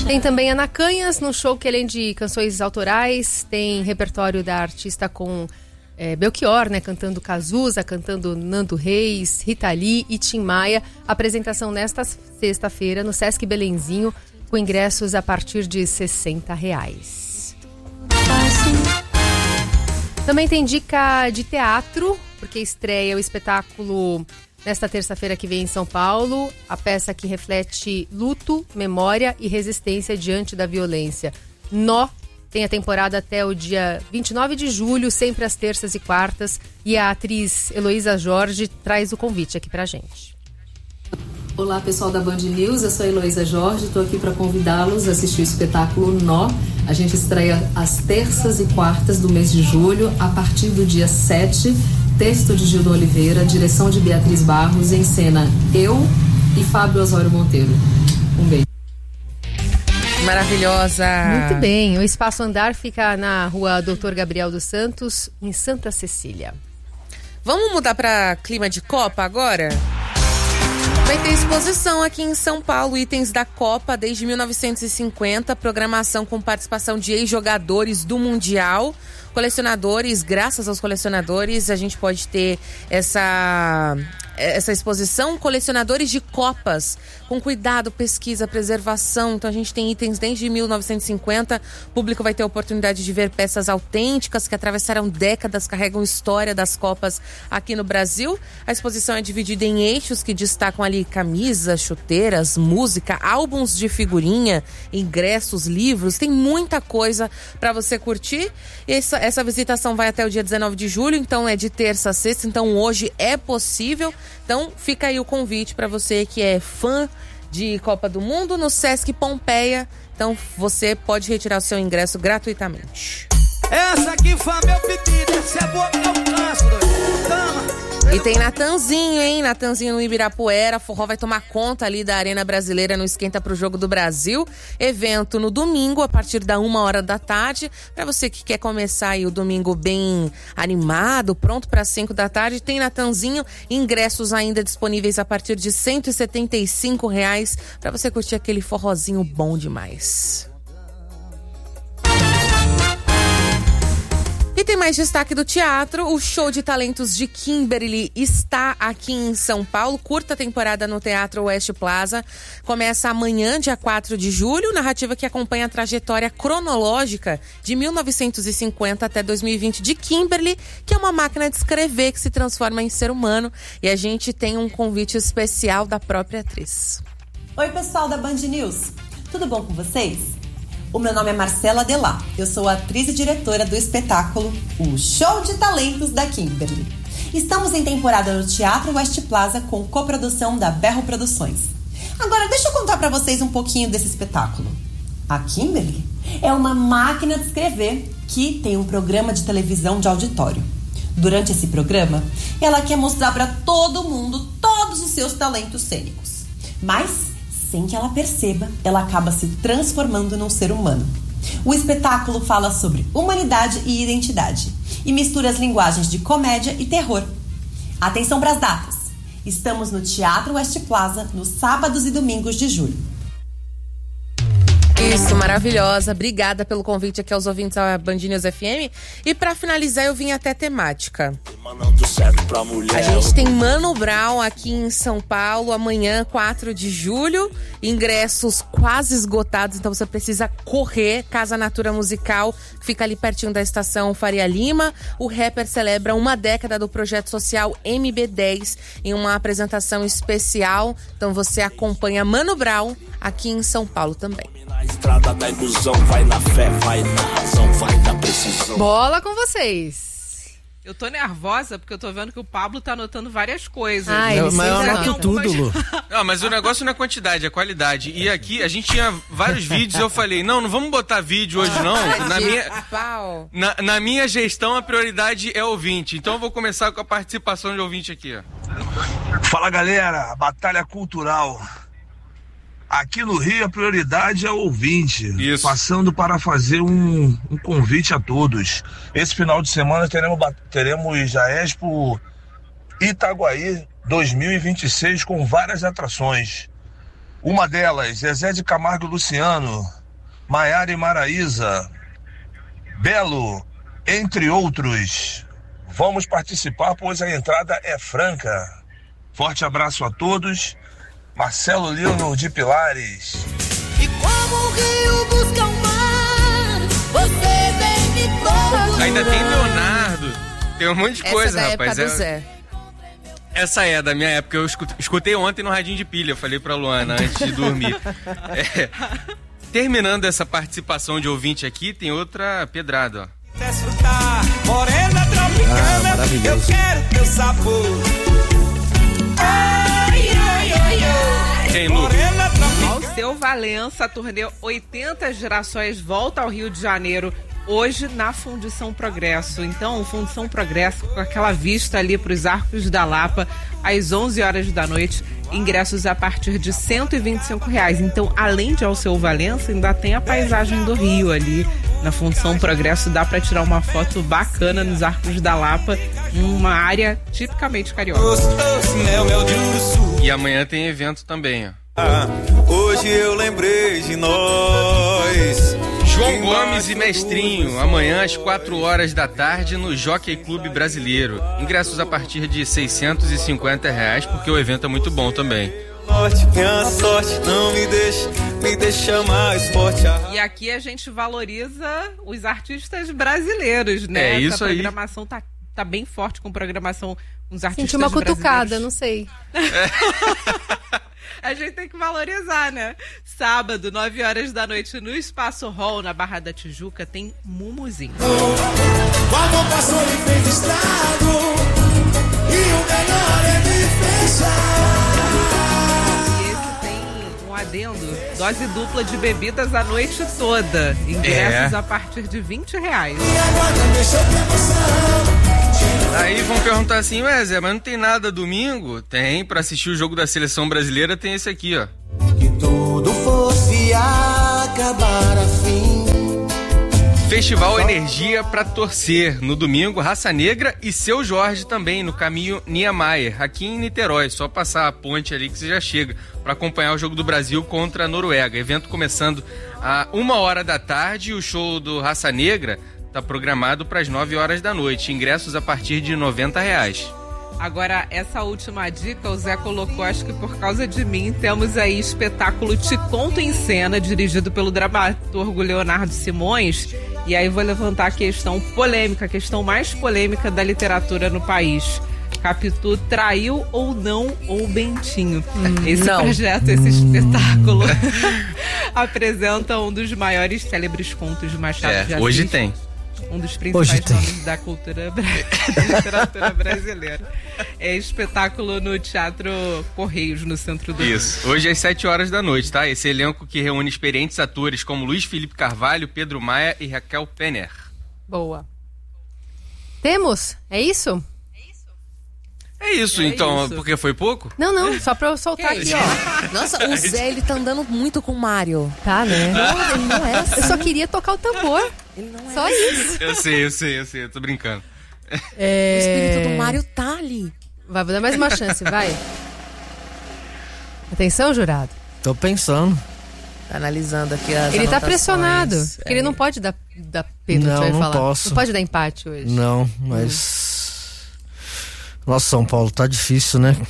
Tem também Ana Canhas no show, que além de canções autorais, tem repertório da artista com Belchior, né, cantando Cazuza, cantando Nando Reis, Rita Lee e Tim Maia. Apresentação nesta sexta-feira no Sesc Belenzinho, com ingressos a partir de R$60. Também tem dica de teatro, porque estreia o espetáculo nesta terça-feira que vem em São Paulo, a peça que reflete luto, memória e resistência diante da violência. Nó tem a temporada até o dia 29 de julho, sempre às terças e quartas, e a atriz Heloísa Jorge traz o convite aqui pra gente. Olá, pessoal da Band News, eu sou a Heloísa Jorge, estou aqui para convidá-los a assistir o espetáculo Nó. A gente estreia às terças e quartas do mês de julho, a partir do dia 7, texto de Gildo Oliveira, direção de Beatriz Barros, em cena eu e Fábio Osório Monteiro. Um beijo. Maravilhosa! Muito bem, o Espaço Andar fica na rua Doutor Gabriel dos Santos, em Santa Cecília. Vamos mudar para clima de Copa agora? Vai ter exposição aqui em São Paulo, itens da Copa desde 1950, programação com participação de ex-jogadores do Mundial. Colecionadores, graças aos colecionadores, a gente pode ter essa exposição, colecionadores de copas, com cuidado, pesquisa, preservação. Então a gente tem itens desde 1950, o público vai ter a oportunidade de ver peças autênticas que atravessaram décadas, carregam história das copas aqui no Brasil. A exposição é dividida em eixos que destacam ali camisas, chuteiras, música, álbuns de figurinha, ingressos, livros, tem muita coisa para você curtir. Essa visitação vai até o dia 19 de julho, então é de terça a sexta, então hoje é possível. Então fica aí o convite para você que é fã de Copa do Mundo no Sesc Pompeia. Então você pode retirar o seu ingresso gratuitamente. Essa aqui foi meu pedido, essa é boa que eu canso, doido. E tem Natanzinho, hein? Natanzinho no Ibirapuera. Forró vai tomar conta ali da Arena Brasileira no Esquenta pro Jogo do Brasil. Evento no domingo, a partir da 1h da tarde. Pra você que quer começar aí o domingo bem animado, pronto para 5 da tarde, tem Natanzinho. Ingressos ainda disponíveis a partir de R$175 pra você curtir aquele forrozinho bom demais. E tem mais destaque do teatro. O show de talentos de Kimberly está aqui em São Paulo. Curta temporada no Teatro West Plaza. Começa amanhã, dia 4 de julho. Narrativa que acompanha a trajetória cronológica de 1950 até 2020 de Kimberly, que é uma máquina de escrever que se transforma em ser humano. E a gente tem um convite especial da própria atriz. Oi, pessoal da Band News. Tudo bom com vocês? O meu nome é Marcela Delá, eu sou atriz e diretora do espetáculo O Show de Talentos da Kimberly. Estamos em temporada no Teatro West Plaza com coprodução da Berro Produções. Agora deixa eu contar para vocês um pouquinho desse espetáculo. A Kimberly é uma máquina de escrever que tem um programa de televisão de auditório. Durante esse programa, ela quer mostrar para todo mundo todos os seus talentos cênicos. Mas sem que ela perceba, ela acaba se transformando num ser humano. O espetáculo fala sobre humanidade e identidade e mistura as linguagens de comédia e terror. Atenção para as datas! Estamos no Teatro West Plaza nos sábados e domingos de julho. Isso, maravilhosa. Obrigada pelo convite aqui aos ouvintes da Band News FM. E pra finalizar, eu vim até temática. A gente tem Mano Brown aqui em São Paulo, amanhã, 4 de julho. Ingressos quase esgotados, então você precisa correr. Casa Natura Musical, que fica ali pertinho da estação Faria Lima. O rapper celebra uma década do projeto social MB10 em uma apresentação especial. Então você acompanha Mano Brown aqui em São Paulo também. Na estrada da ilusão, vai na fé, vai na razão, vai na precisão. Bola com vocês. Eu tô nervosa porque eu tô vendo que o Pablo tá anotando várias coisas. Ai, mas eu anoto tudo, Lu. Não, mas o negócio não é quantidade, é qualidade. E aqui a gente tinha vários vídeos e eu falei, não vamos botar vídeo hoje não. Na minha gestão a prioridade é ouvinte. Então eu vou começar com a participação de ouvinte aqui, ó. Fala, galera, batalha cultural. Aqui no Rio a prioridade é o ouvinte. Isso. Passando para fazer um convite a todos. Esse final de semana teremos a Expo Itaguaí 2026 com várias atrações. Uma delas, Zezé de Camargo e Luciano, Maiara e Maraísa, Belo, entre outros. Vamos participar, pois a entrada é franca. Forte abraço a todos. Marcelo Lino de Pilares. E como o rio busca o mar, você vem me procurar. Ainda tem Leonardo. Tem um monte de coisa, Essa rapaz. Da época do Zé. Essa é da minha época. Eu escutei ontem no Radinho de Pilha. Eu falei pra Luana antes de dormir. Terminando essa participação de ouvinte aqui, tem outra pedrada, ó. Desfrutar, morena tropicana, eu quero teu sabor. Ai, ai, ai, ai. Quem, Lu? Alceu Valença, a turnê 80 Gerações volta ao Rio de Janeiro hoje na Fundição Progresso. Então, Fundição Progresso com aquela vista ali para os Arcos da Lapa às 11 horas da noite. Ingressos a partir de R$125. Então, além de Alceu Valença, ainda tem a paisagem do Rio ali na Fundição Progresso. Dá para tirar uma foto bacana nos Arcos da Lapa, uma área tipicamente carioca. E amanhã tem evento também, ó. Hoje eu lembrei de nós. João Gomes e Mestrinho, amanhã às 4 horas da tarde no Jockey Clube Brasileiro. Ingressos a partir de R$650, porque o evento é muito bom também. Minha sorte não me deixa mais forte. E aqui a gente valoriza os artistas brasileiros, né? É isso aí. A programação tá bem forte com programação com os artistas brasileiros. Senti uma cutucada, brasileiros. não sei. A gente tem que valorizar, né? Sábado, 9 horas da noite, no Espaço Hall, na Barra da Tijuca, tem Mumuzinho. O amor passou e fez estrago, e o melhor é me fechar. E esse tem um adendo, dose dupla de bebidas a noite toda. Ingressos a partir de R$20. E agora deixa eu ter emoção. Aí vão perguntar assim, ué Zé, mas não tem nada domingo? Tem, pra assistir o jogo da Seleção Brasileira tem esse aqui, ó. Que tudo fosse acabar assim. Festival Energia pra Torcer. No domingo, Raça Negra e Seu Jorge também, no caminho Niemeyer, aqui em Niterói. Só passar a ponte ali que você já chega pra acompanhar o jogo do Brasil contra a Noruega. Evento começando a 1h da tarde e o show do Raça Negra tá programado para as 9 horas da noite. Ingressos a partir de R$90. Agora, essa última dica o Zé colocou, acho que por causa de mim, temos aí espetáculo Te Conto em Cena, dirigido pelo dramaturgo Leonardo Simões. E aí vou levantar a questão polêmica, a questão mais polêmica da literatura no país. Capitu traiu ou não o Bentinho? Esse projeto, esse espetáculo apresenta um dos maiores célebres contos de Machado de Assis. Hoje tem. Um dos principais nomes da cultura da literatura brasileira. É espetáculo no Teatro Correios, no centro do Rio. Isso. Hoje às 7 horas da noite, tá? Esse elenco que reúne experientes atores como Luiz Felipe Carvalho, Pedro Maia e Raquel Penner. Boa. Temos? É isso? É isso, então, isso. Porque foi pouco? Não, só pra eu soltar aqui, ó. Nossa, o Zé, ele tá andando muito com o Mário. Tá, né? Não, ele não é assim. Eu só queria tocar o tambor. Ele não é só assim. isso. Eu sei, eu tô brincando. O espírito do Mário tá ali. Vai, vou dar mais uma chance, vai. Atenção, jurado. Tô pensando. Tá analisando aqui as Ele anotações. tá pressionado, porque ele não pode dar Pedro, não, vai não falar. Posso. Não pode dar empate hoje. Não, mas... Nossa, São Paulo tá difícil, né?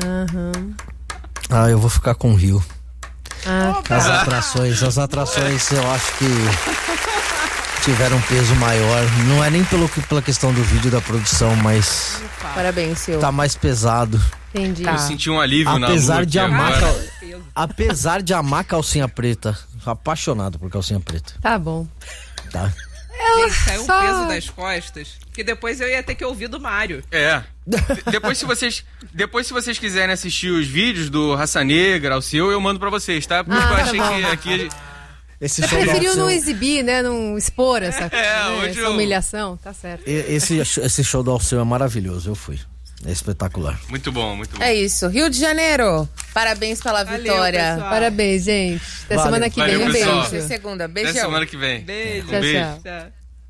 Eu vou ficar com o Rio. As atrações eu acho que tiveram um peso maior. Não é nem pela questão do vídeo da produção, mas... Parabéns, seu. Tá mais pesado. Entendi. Eu senti um alívio apesar na Apesar de amar calcinha preta. Sou apaixonado por calcinha preta. Tá bom. Tá. Gente, saiu um peso das costas, que depois eu ia ter que ouvir do Mário. Depois se vocês quiserem assistir os vídeos do Raça Negra, o seu, eu mando pra vocês, tá? Porque eu achei que aqui... Você preferiu não exibir, né? Não expor essa humilhação, tá certo. Esse show do Alceu é maravilhoso, eu fui. É espetacular. Muito bom, muito bom. É isso. Rio de Janeiro, parabéns pela vitória. Pessoal. Parabéns, gente. Até semana que vem. Um beijo. Até segunda. Beijão. Até semana que vem. Beijo. Tchau.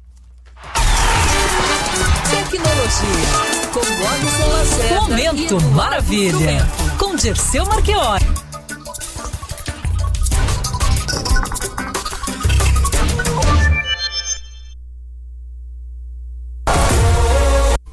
Tecnologia. Com Momento Maravilha. Com Dirceu Marchiori.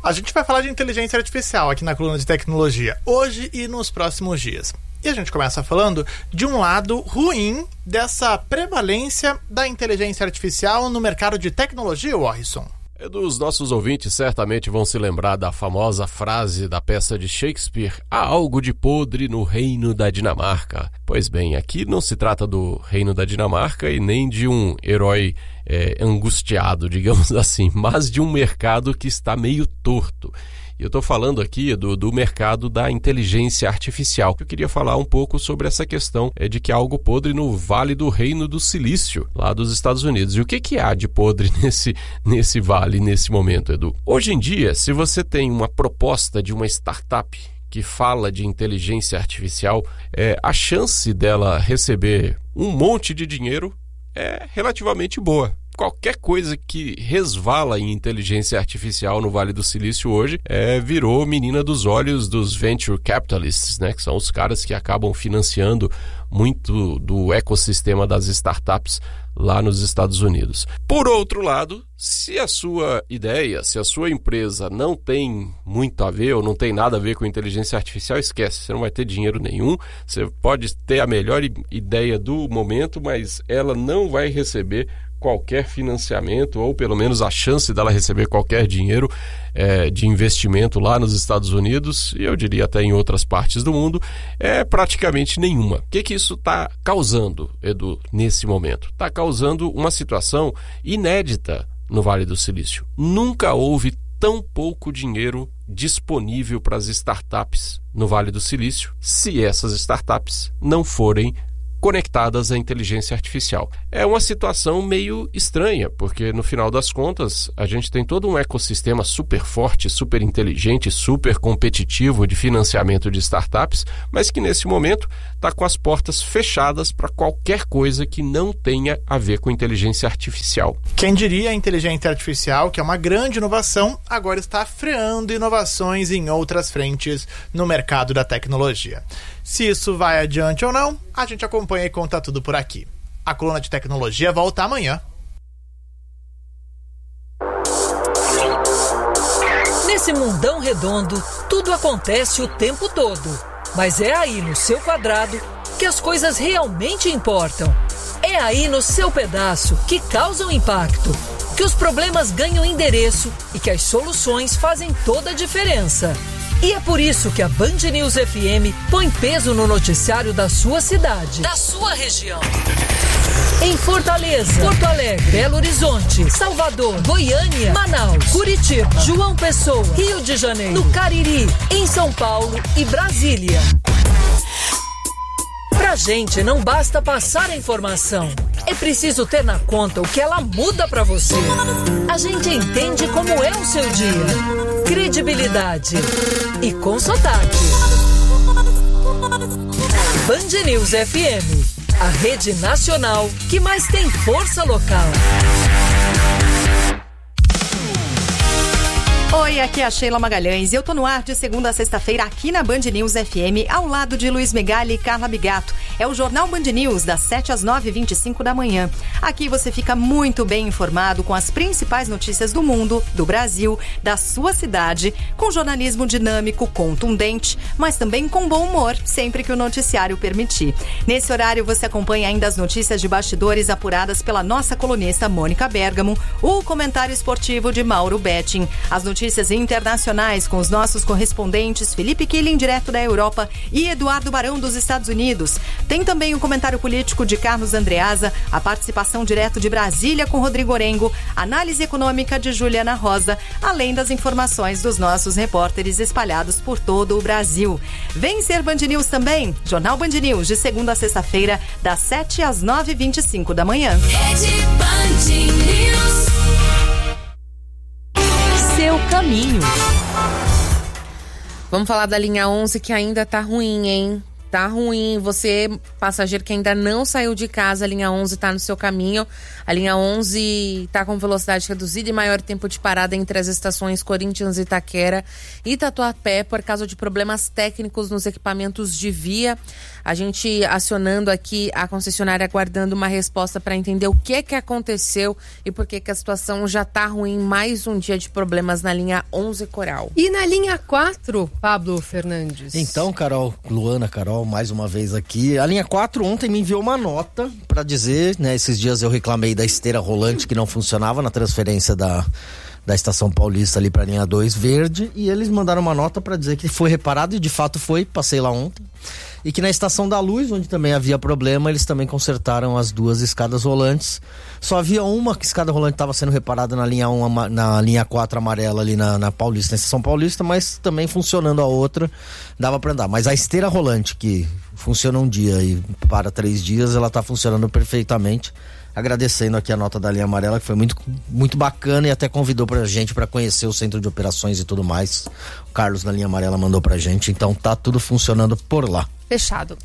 A gente vai falar de inteligência artificial aqui na coluna de tecnologia, hoje e nos próximos dias. E a gente começa falando de um lado ruim dessa prevalência da inteligência artificial no mercado de tecnologia, Warrison. Os nossos ouvintes certamente vão se lembrar da famosa frase da peça de Shakespeare: há algo de podre no reino da Dinamarca. Pois bem, aqui não se trata do reino da Dinamarca e nem de um herói angustiado, digamos assim, mas de um mercado que está meio torto. E eu estou falando aqui do mercado da inteligência artificial. Eu queria falar um pouco sobre essa questão de que há algo podre no Vale do Reino do Silício, lá dos Estados Unidos. E o que há de podre nesse vale, nesse momento, Edu? Hoje em dia, se você tem uma proposta de uma startup que fala de inteligência artificial, a chance dela receber um monte de dinheiro é relativamente boa. Qualquer coisa que resvala em inteligência artificial no Vale do Silício hoje virou menina dos olhos dos venture capitalists, né? Que são os caras que acabam financiando muito do ecossistema das startups lá nos Estados Unidos. Por outro lado, se a sua ideia, se a sua empresa não tem muito a ver ou não tem nada a ver com inteligência artificial, esquece, você não vai ter dinheiro nenhum, você pode ter a melhor ideia do momento, mas ela não vai receber qualquer financiamento, ou pelo menos a chance dela receber qualquer dinheiro de investimento lá nos Estados Unidos, e eu diria até em outras partes do mundo, é praticamente nenhuma. O que isso está causando, Edu, nesse momento? Está causando uma situação inédita no Vale do Silício. Nunca houve tão pouco dinheiro disponível para as startups no Vale do Silício, se essas startups não forem conectadas à inteligência artificial. É uma situação meio estranha, porque no final das contas a gente tem todo um ecossistema super forte, super inteligente, super competitivo de financiamento de startups, mas que nesse momento está com as portas fechadas para qualquer coisa que não tenha a ver com inteligência artificial. Quem diria a inteligência artificial, que é uma grande inovação, agora está freando inovações em outras frentes no mercado da tecnologia. Se isso vai adiante ou não, a gente acompanha e conta tudo por aqui. A coluna de tecnologia volta amanhã. Nesse mundão redondo, tudo acontece o tempo todo. Mas é aí no seu quadrado que as coisas realmente importam. É aí no seu pedaço que causam impacto, que os problemas ganham endereço e que as soluções fazem toda a diferença. E é por isso que a Band News FM põe peso no noticiário da sua cidade, da sua região. Em Fortaleza, Porto Alegre, Belo Horizonte, Salvador, Goiânia, Manaus, Curitiba, João Pessoa, Rio de Janeiro, no Cariri, em São Paulo e Brasília. Pra gente não basta passar a informação, é preciso ter na conta o que ela muda pra você. A gente entende como é o seu dia. Credibilidade e com sotaque. Band News FM, a rede nacional que mais tem força local. Oi, aqui é a Sheila Magalhães e eu tô no ar de segunda a sexta-feira aqui na Band News FM, ao lado de Luiz Megali e Carla Bigato. É o Jornal Band News, das 7 às 9h25 da manhã. Aqui você fica muito bem informado com as principais notícias do mundo, do Brasil, da sua cidade, com jornalismo dinâmico, contundente, mas também com bom humor, sempre que o noticiário permitir. Nesse horário você acompanha ainda as notícias de bastidores apuradas pela nossa colunista Mônica Bergamo, o comentário esportivo de Mauro Betting, as notícias internacionais com os nossos correspondentes Felipe Killing, direto da Europa, e Eduardo Barão, dos Estados Unidos. Tem também o comentário político de Carlos Andreasa, a participação direto de Brasília com Rodrigo Orengo, análise econômica de Juliana Rosa, além das informações dos nossos repórteres espalhados por todo o Brasil. Vem ser Band News também, Jornal Band News, de segunda a sexta-feira, das 7 às 9h25 da manhã. Rede Band News. Seu caminho. Vamos falar da linha 11, que ainda tá ruim, hein? Tá ruim, você, passageiro que ainda não saiu de casa, a linha 11 tá no seu caminho. A linha 11 tá com velocidade reduzida e maior tempo de parada entre as estações Corinthians, Itaquera e Tatuapé por causa de problemas técnicos nos equipamentos de via. A gente acionando aqui a concessionária, aguardando uma resposta para entender o que aconteceu e por que a situação já tá ruim. Mais um dia de problemas na linha 11 Coral. E na linha 4, Pablo Fernandes? Então, Carol, mais uma vez aqui. A linha 4 ontem me enviou uma nota para dizer, né, esses dias eu reclamei da esteira rolante que não funcionava na transferência da Estação Paulista ali para a linha 2 verde, e eles mandaram uma nota para dizer que foi reparado, e de fato foi, passei lá ontem. E que na Estação da Luz, onde também havia problema, eles também consertaram as 2 escadas rolantes. Só havia uma escada rolante que estava sendo reparada na linha 1, na linha 4 amarela ali na Paulista, na Estação Paulista, mas também funcionando a outra, dava para andar. Mas a esteira rolante, que funciona um dia e para 3 dias, ela está funcionando perfeitamente. Agradecendo aqui a nota da linha amarela, que foi muito, muito bacana, e até convidou pra gente para conhecer o centro de operações e tudo mais. O Carlos da linha amarela mandou pra gente, então tá tudo funcionando por lá. Fechado.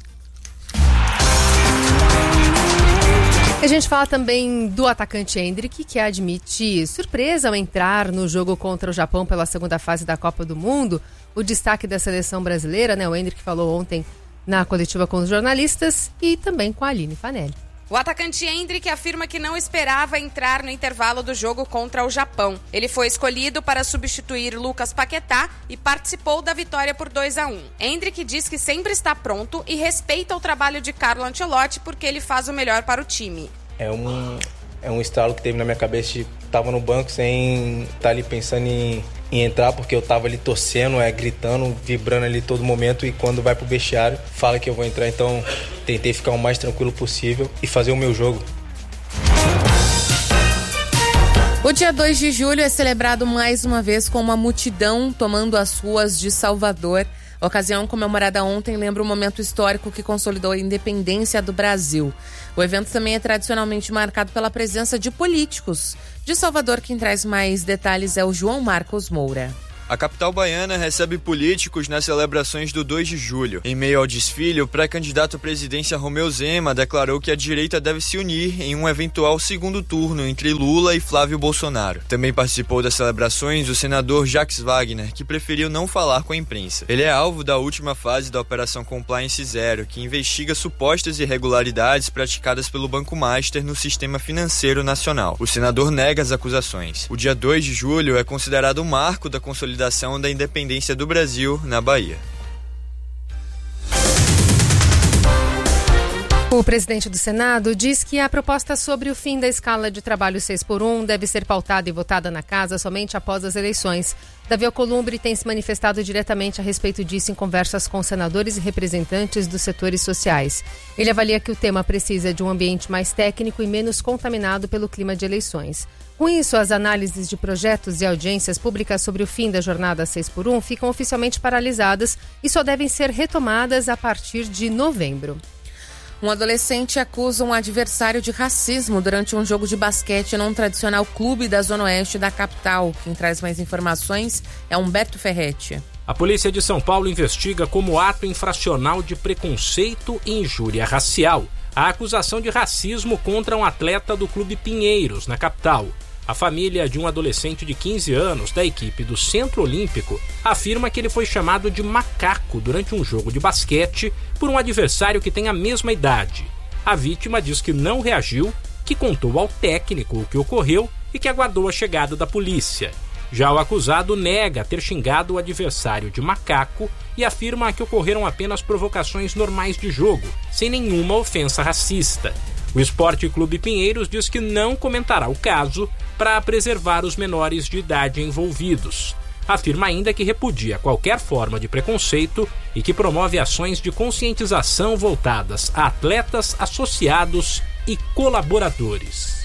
A gente fala também do atacante Endrick, que admite surpresa ao entrar no jogo contra o Japão pela segunda fase da Copa do Mundo. O destaque da seleção brasileira, né? O Endrick falou ontem na coletiva com os jornalistas e também com a Aline Fanelli. O atacante Endrick afirma que não esperava entrar no intervalo do jogo contra o Japão. Ele foi escolhido para substituir Lucas Paquetá e participou da vitória por 2-1. Endrick diz que sempre está pronto e respeita o trabalho de Carlo Ancelotti porque ele faz o melhor para o time. É um estalo que teve na minha cabeça de tava no banco sem estar ali pensando em entrar, porque eu tava ali torcendo, gritando, vibrando ali todo momento, e quando vai pro vestiário, fala que eu vou entrar, então tentei ficar o mais tranquilo possível e fazer o meu jogo. O dia 2 de julho é celebrado mais uma vez com uma multidão tomando as ruas de Salvador. A ocasião comemorada ontem lembra um momento histórico que consolidou a independência do Brasil. O evento também é tradicionalmente marcado pela presença de políticos. De Salvador, quem traz mais detalhes é o João Marcos Moura. A capital baiana recebe políticos nas celebrações do 2 de julho. Em meio ao desfile, o pré-candidato à presidência Romeu Zema declarou que a direita deve se unir em um eventual segundo turno entre Lula e Flávio Bolsonaro. Também participou das celebrações o senador Jacques Wagner, que preferiu não falar com a imprensa. Ele é alvo da última fase da Operação Compliance Zero, que investiga supostas irregularidades praticadas pelo Banco Master no sistema financeiro nacional. O senador nega as acusações. O dia 2 de julho é considerado um marco da consolidação da independência do Brasil na Bahia. O presidente do Senado diz que a proposta sobre o fim da escala de trabalho 6x1 deve ser pautada e votada na casa somente após as eleições. Davi Alcolumbre tem se manifestado diretamente a respeito disso em conversas com senadores e representantes dos setores sociais. Ele avalia que o tema precisa de um ambiente mais técnico e menos contaminado pelo clima de eleições. Com isso, as análises de projetos e audiências públicas sobre o fim da jornada 6x1 ficam oficialmente paralisadas e só devem ser retomadas a partir de novembro. Um adolescente acusa um adversário de racismo durante um jogo de basquete num tradicional clube da Zona Oeste da capital. Quem traz mais informações é Humberto Ferretti. A polícia de São Paulo investiga como ato infracional de preconceito e injúria racial a acusação de racismo contra um atleta do Clube Pinheiros, na capital. A família de um adolescente de 15 anos da equipe do Centro Olímpico afirma que ele foi chamado de macaco durante um jogo de basquete por um adversário que tem a mesma idade. A vítima diz que não reagiu, que contou ao técnico o que ocorreu e que aguardou a chegada da polícia. Já o acusado nega ter xingado o adversário de macaco e afirma que ocorreram apenas provocações normais de jogo, sem nenhuma ofensa racista. O Esporte Clube Pinheiros diz que não comentará o caso para preservar os menores de idade envolvidos. Afirma ainda que repudia qualquer forma de preconceito e que promove ações de conscientização voltadas a atletas, associados e colaboradores.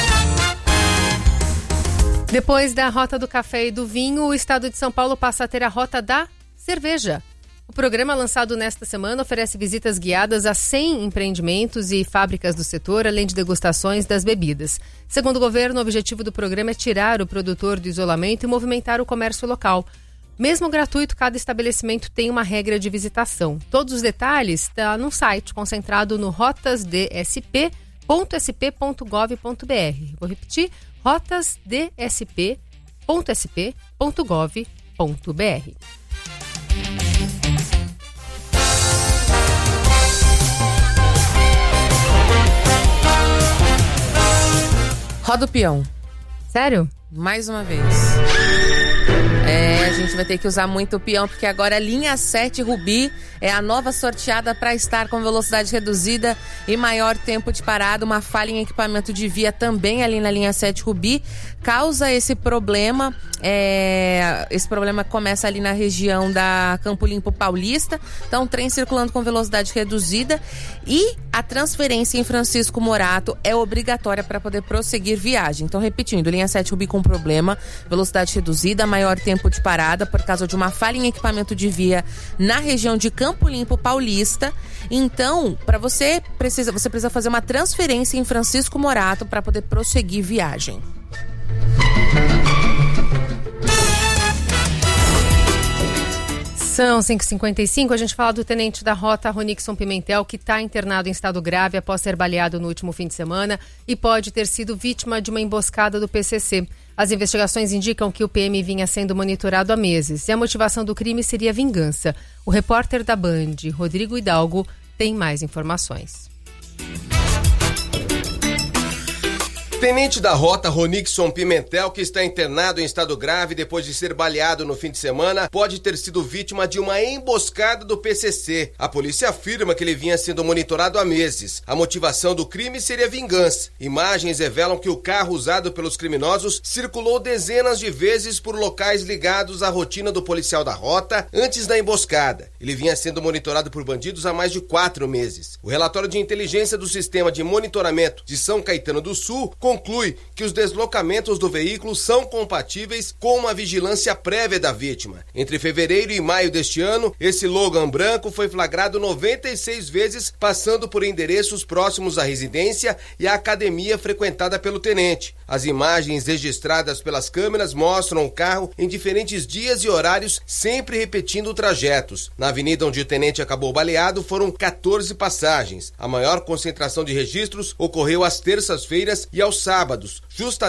Depois da Rota do Café e do Vinho, o estado de São Paulo passa a ter a Rota da Cerveja. O programa lançado nesta semana oferece visitas guiadas a 100 empreendimentos e fábricas do setor, além de degustações das bebidas. Segundo o governo, o objetivo do programa é tirar o produtor do isolamento e movimentar o comércio local. Mesmo gratuito, cada estabelecimento tem uma regra de visitação. Todos os detalhes estão no site concentrado no rotasdsp.sp.gov.br. Vou repetir, rotasdsp.sp.gov.br. Roda o peão. Sério? Mais uma vez. A gente vai ter que usar muito o peão, porque agora a linha 7 Rubi é a nova sorteada para estar com velocidade reduzida e maior tempo de parada. Uma falha em equipamento de via também ali na linha 7 Rubi causa esse problema. Esse problema começa ali na região da Campo Limpo Paulista. Então, trem circulando com velocidade reduzida e a transferência em Francisco Morato é obrigatória para poder prosseguir viagem. Então, repetindo, linha 7 Rubi com problema, velocidade reduzida, maior tempo de parada por causa de uma falha em equipamento de via na região de Campo Limpo Paulista. Então, você precisa fazer uma transferência em Francisco Morato para poder prosseguir viagem. São 5h55, a gente fala do tenente da rota Ronixon Pimentel, que está internado em estado grave após ser baleado no último fim de semana e pode ter sido vítima de uma emboscada do PCC. As investigações indicam que o PM vinha sendo monitorado há meses e a motivação do crime seria vingança. O repórter da Band, Rodrigo Hidalgo, tem mais informações. Tenente da rota Ronixon Pimentel, que está internado em estado grave depois de ser baleado no fim de semana, pode ter sido vítima de uma emboscada do PCC. A polícia afirma que ele vinha sendo monitorado há meses. A motivação do crime seria vingança. Imagens revelam que o carro usado pelos criminosos circulou dezenas de vezes por locais ligados à rotina do policial da rota antes da emboscada. Ele vinha sendo monitorado por bandidos há mais de 4 meses. O relatório de inteligência do Sistema de Monitoramento de São Caetano do Sul conclui que os deslocamentos do veículo são compatíveis com uma vigilância prévia da vítima. Entre fevereiro e maio deste ano, esse Logan branco foi flagrado 96 vezes, passando por endereços próximos à residência e à academia frequentada pelo tenente. As imagens registradas pelas câmeras mostram o carro em diferentes dias e horários, sempre repetindo trajetos. Na avenida onde o tenente acabou baleado foram 14 passagens. A maior concentração de registros ocorreu às terças-feiras e aos sábados, justamente